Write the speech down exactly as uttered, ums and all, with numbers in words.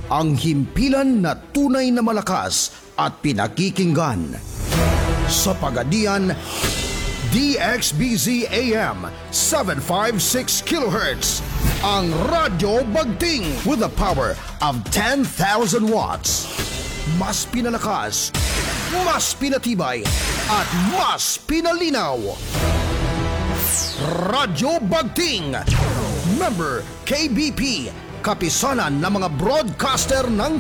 ang himpilan na tunay na malakas at pinakikinggan. Sa Pagadian, D X B Z A M seven fifty-six kilohertz, ang Radyo Bagting with a power of ten thousand watts. Mas pinalakas, mas pinatibay, at mas pinalinaw. Radyo Bagting, member K B P, kapisanan ng mga broadcaster ng